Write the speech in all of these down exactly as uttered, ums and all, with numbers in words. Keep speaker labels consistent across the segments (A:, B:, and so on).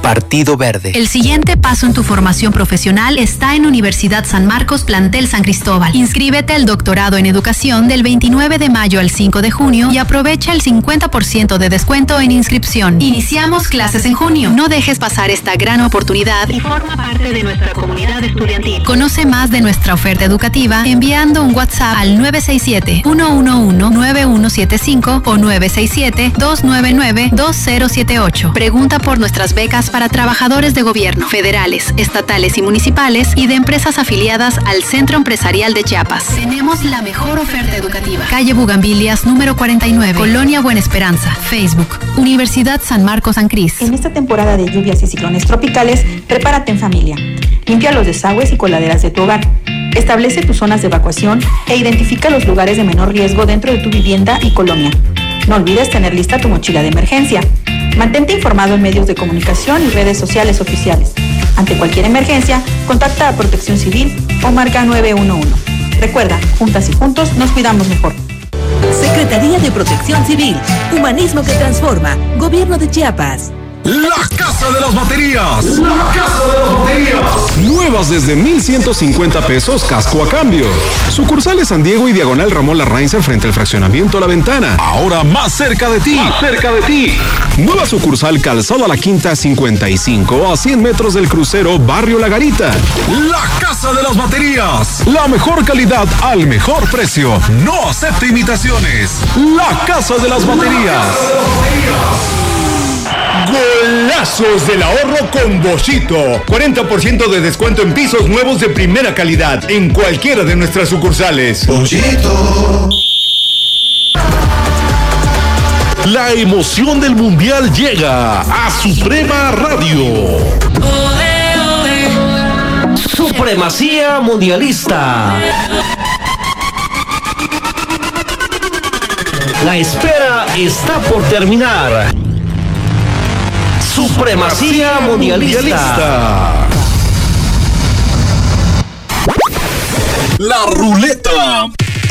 A: Partido Verde.
B: El siguiente paso en tu formación profesional está en Universidad San Marcos, Plantel San Cristóbal. Inscríbete al doctorado en educación del veintinueve de mayo al cinco de junio y aprovecha el cincuenta por ciento de descuento en inscripción. Iniciamos clases en junio. No dejes pasar esta gran oportunidad y forma parte de nuestra comunidad estudiantil. Conoce más de nuestra oferta educativa enviando un WhatsApp al nueve seis siete, uno uno uno, nueve uno siete cinco o nueve seis siete, dos nueve nueve, dos cero siete ocho. Pregunta por nuestras becas para trabajadores de gobierno, federales, estatales y municipales y de empresas afiliadas al Centro Empresarial de Chiapas. Tenemos la mejor oferta educativa. Calle Bugambilias, número cuarenta y nueve, Colonia Buena Esperanza. Facebook, Universidad San Marcos San Cris.
C: En esta temporada de lluvias y ciclones tropicales, prepárate en familia. Limpia los desagües y coladeras de tu hogar. Establece tus zonas de evacuación e identifica los lugares de menor riesgo dentro de tu vivienda y colonia. No olvides tener lista tu mochila de emergencia. Mantente informado en medios de comunicación y redes sociales oficiales. Ante cualquier emergencia, contacta a Protección Civil o marca nueve uno uno. Recuerda, juntas y juntos nos cuidamos mejor.
D: Secretaría de Protección Civil, Humanismo que Transforma, Gobierno de Chiapas.
E: La Casa de las Baterías. La Casa de las Baterías.
F: Nuevas desde mil ciento cincuenta pesos, casco a cambio. Sucursales San Diego y Diagonal Ramón Larrainzer frente al fraccionamiento La Ventana.
E: Ahora más cerca de ti.
F: Más cerca de ti. Nueva sucursal Calzado a la Quinta cincuenta y cinco a cien metros del crucero Barrio La Garita.
E: La Casa de las Baterías.
F: La mejor calidad al mejor precio.
E: No acepte imitaciones.
F: La Casa de las Baterías.
G: Golazos del ahorro con Boschito. cuarenta por ciento de descuento en pisos nuevos de primera calidad en cualquiera de nuestras sucursales.
E: Boschito.
G: La emoción del Mundial llega a Suprema Radio.
H: Supremacía mundialista. La espera está por terminar. Supremacía mundialista.
E: La ruleta.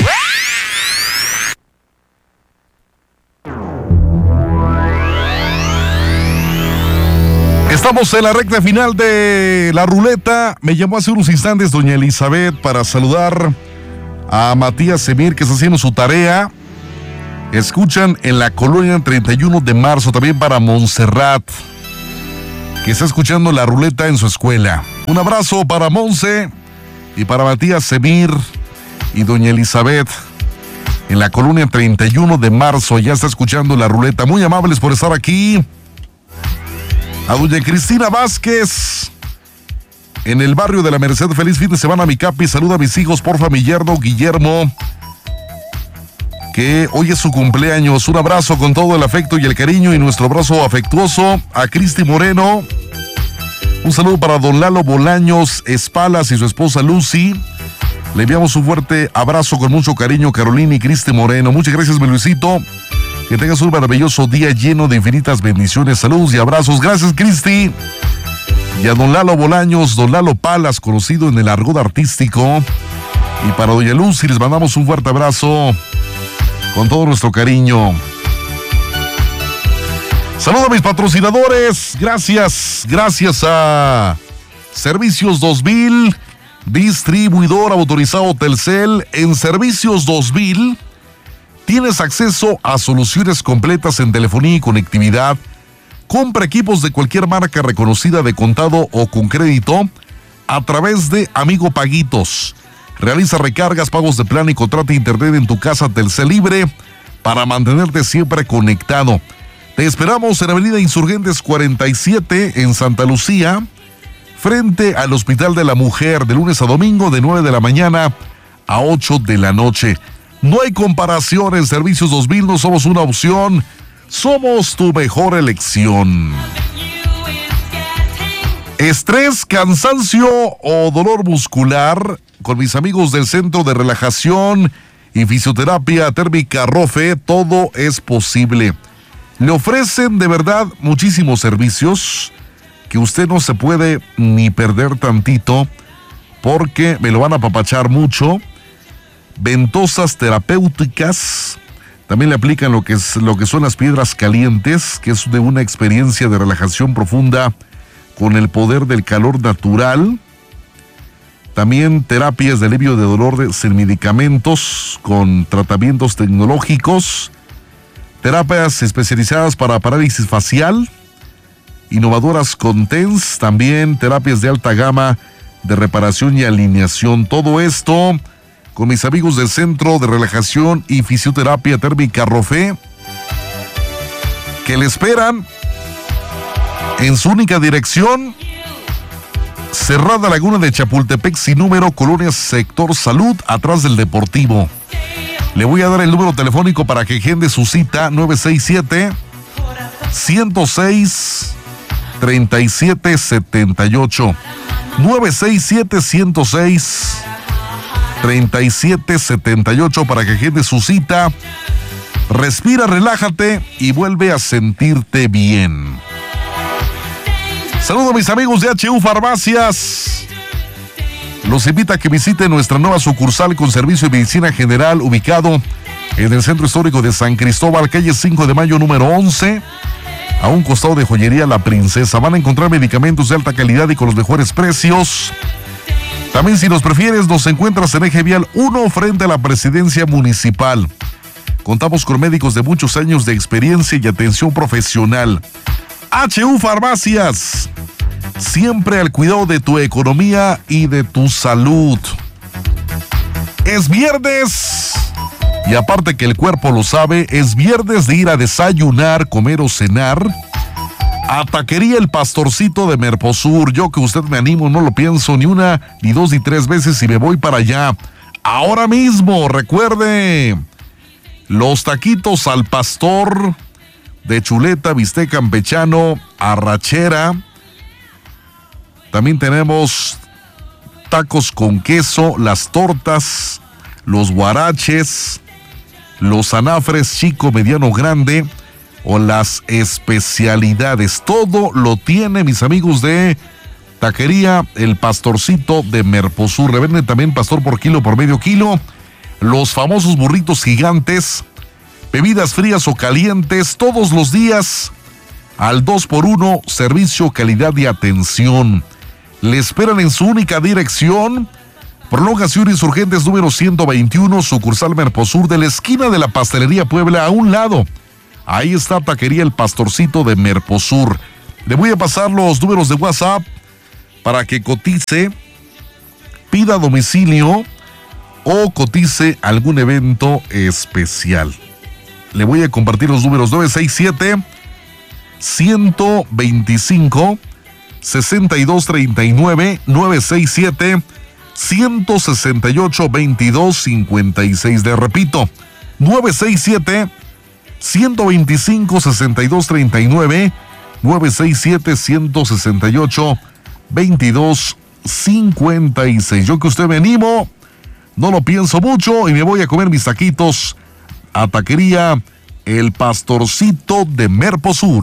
I: Estamos en la recta final de la ruleta. Me llamó hace unos instantes doña Elizabeth para saludar a Matías Semir, que está haciendo su tarea. Escuchan en la colonia treinta y uno de marzo, también para Montserrat, que está escuchando la ruleta en su escuela. Un abrazo para Monse y para Matías Semir y doña Elizabeth en la colonia treinta y uno de marzo. Ya está escuchando la ruleta. Muy amables por estar aquí. A doña Cristina Vázquez en el barrio de la Merced. Feliz fin de semana, mi capi. Saluda a mis hijos, porfa, mi yerno Guillermo, que hoy es su cumpleaños. Un abrazo con todo el afecto y el cariño y nuestro abrazo afectuoso a Cristi Moreno. Un saludo para don Lalo Bolaños Espalas y su esposa Lucy. Le enviamos un fuerte abrazo con mucho cariño, Carolina y Cristi Moreno. Muchas gracias, mi Luisito. Que tengas un maravilloso día lleno de infinitas bendiciones, saludos y abrazos. Gracias, Cristi. Y a don Lalo Bolaños, don Lalo Palas, conocido en el argot artístico. Y para doña Lucy les mandamos un fuerte abrazo con todo nuestro cariño. Saludos a mis patrocinadores. Gracias, gracias a Servicios dos mil, distribuidor autorizado Telcel. En Servicios dos mil tienes acceso a soluciones completas en telefonía y conectividad. Compra equipos de cualquier marca reconocida de contado o con crédito a través de Amigo Paguitos. Realiza recargas, pagos de plan y contrata internet en tu casa Telcel Libre para mantenerte siempre conectado. Te esperamos en Avenida Insurgentes cuarenta y siete en Santa Lucía, frente al Hospital de la Mujer, de lunes a domingo de nueve de la mañana a ocho de la noche. No hay comparación en Servicios dos mil, no somos una opción, somos tu mejor elección. Estrés, cansancio o dolor muscular, con mis amigos del Centro de Relajación y Fisioterapia Térmica Rofe, todo es posible. Le ofrecen de verdad muchísimos servicios que usted no se puede ni perder tantito, porque me lo van a apapachar mucho. Ventosas terapéuticas, también le aplican lo que es lo que son las piedras calientes, que es de una experiencia de relajación profunda con el poder del calor natural. También terapias de alivio de dolor sin medicamentos, con tratamientos tecnológicos. Terapias especializadas para parálisis facial. Innovadoras con TENS. También terapias de alta gama de reparación y alineación. Todo esto con mis amigos del Centro de Relajación y Fisioterapia Térmica Rofé, que le esperan en su única dirección, Cerrada Laguna de Chapultepec, sin número, Colonia Sector Salud, atrás del Deportivo. Le voy a dar el número telefónico para que agende su cita: nueve seis siete, uno cero seis, tres siete siete ocho. nueve seis siete, uno cero seis, tres siete siete ocho para que agende su cita. Respira, relájate y vuelve a sentirte bien. Saludos a mis amigos de H U Farmacias. Los invita a que visiten nuestra nueva sucursal con servicio de medicina general, ubicado en el centro histórico de San Cristóbal, calle cinco de mayo número once, a un costado de Joyería La Princesa. Van a encontrar medicamentos de alta calidad y con los mejores precios. También, si los prefieres, nos encuentras en Eje Vial uno, frente a la Presidencia Municipal. Contamos con médicos de muchos años de experiencia y atención profesional. H U Farmacias, siempre al cuidado de tu economía y de tu salud. Es viernes, y aparte que el cuerpo lo sabe, es viernes de ir a desayunar, comer o cenar a Taquería El Pastorcito de Merposur. Yo, que usted me animo, no lo pienso ni una, ni dos, ni tres veces y me voy para allá. Ahora mismo, recuerde, los taquitos al pastor de chuleta, bistec campechano, arrachera. También tenemos tacos con queso, las tortas, los guaraches, los anafres chico, mediano, grande, o las especialidades. Todo lo tiene mis amigos de Taquería El Pastorcito de Merposur. Le venden también pastor por kilo, por medio kilo, los famosos burritos gigantes, bebidas frías o calientes todos los días al dos por uno, servicio, calidad y atención. Le esperan en su única dirección, Prolongación Insurgentes número ciento veintiuno, sucursal Merposur, de la esquina de la Pastelería Puebla, a un lado. Ahí está Taquería El Pastorcito de Merposur. Le voy a pasar los números de WhatsApp para que cotice, pida domicilio o cotice algún evento especial. Le voy a compartir los números: nueve seis siete, uno dos cinco, seis dos tres nueve, nueve seis siete, uno seis ocho, dos dos cinco seis. Le repito, nueve seis siete, uno dos cinco, seis dos tres nueve, nueve seis siete, uno seis ocho, dos dos cinco seis. Yo, que usted me animo, no lo pienso mucho y me voy a comer mis taquitos a Taquería El Pastorcito de Merposur.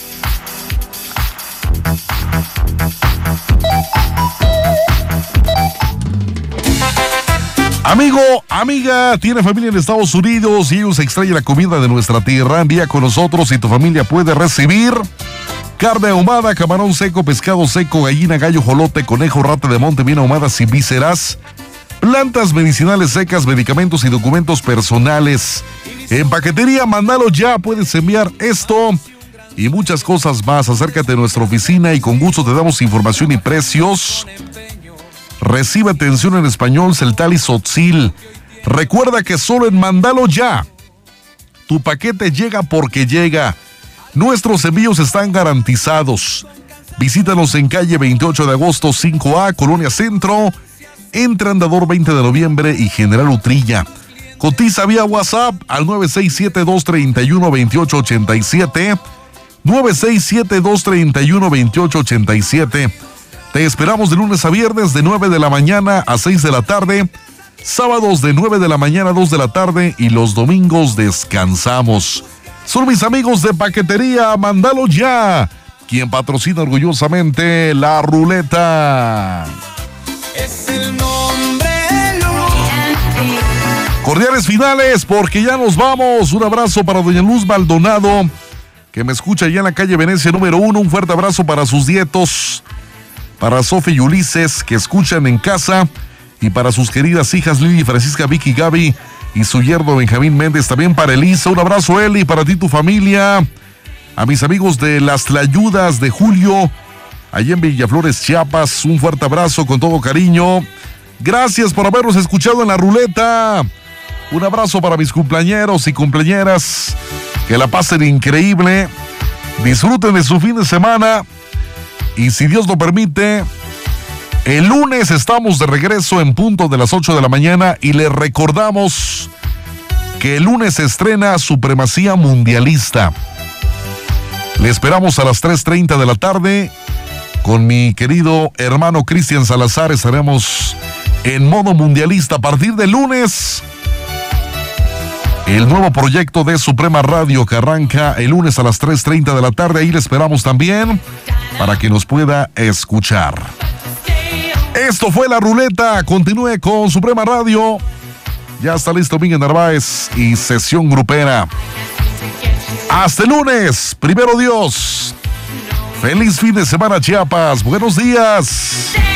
I: Amigo, amiga, tiene familia en Estados Unidos y ellos extrañan la comida de nuestra tierra. Envía con nosotros y tu familia puede recibir carne ahumada, camarón seco, pescado seco, gallina, gallo, jolote, conejo, rata de monte bien ahumada sin vísceras, plantas medicinales secas, medicamentos y documentos personales. En Paquetería Mandalo Ya puedes enviar esto y muchas cosas más. Acércate a nuestra oficina y con gusto te damos información y precios. Recibe atención en español, celtal y tzotzil. Recuerda que solo en Mandalo Ya tu paquete llega porque llega. Nuestros envíos están garantizados. Visítanos en calle veintiocho de agosto cinco A, Colonia Centro, entre Andador veinte de noviembre y General Utrilla. Cotiza vía WhatsApp al nueve seis siete, dos tres uno, dos ocho ocho siete, nueve seis siete, dos tres uno, dos ocho ocho siete. Te esperamos de lunes a viernes de nueve de la mañana a seis de la tarde, sábados de nueve de la mañana a dos de la tarde y los domingos descansamos. Son mis amigos de Paquetería Mandalo Ya, quien patrocina orgullosamente la ruleta.
A: Es el nombre.
I: Cordiales finales porque ya nos vamos. Un abrazo para doña Luz Maldonado, que me escucha allá en la calle Venecia número uno. Un fuerte abrazo para sus nietos, para Sofía y Ulises, que escuchan en casa, y para sus queridas hijas Lili, Francisca, Vicky, Gaby y su yerno Benjamín Méndez. También para Elisa, un abrazo, Eli, para ti, tu familia. A mis amigos de Las Tlayudas de Julio, allá en Villaflores, Chiapas, un fuerte abrazo con todo cariño. Gracias por habernos escuchado en la ruleta. Un abrazo para mis cumpleañeros y cumpleañeras. Que la pasen increíble. Disfruten de su fin de semana. Y si Dios lo permite, el lunes estamos de regreso en punto de las ocho de la mañana. Y les recordamos que el lunes se estrena Supremacía Mundialista. Le esperamos a las tres treinta de la tarde. Con mi querido hermano Cristian Salazar estaremos en modo mundialista a partir del lunes. El nuevo proyecto de Suprema Radio que arranca el lunes a las tres treinta de la tarde. Ahí le esperamos también para que nos pueda escuchar. Esto fue La Ruleta. Continúe con Suprema Radio. Ya está listo Miguel Narváez y Sesión Grupera. Hasta el lunes. Primero Dios. Feliz fin de semana, Chiapas. Buenos días.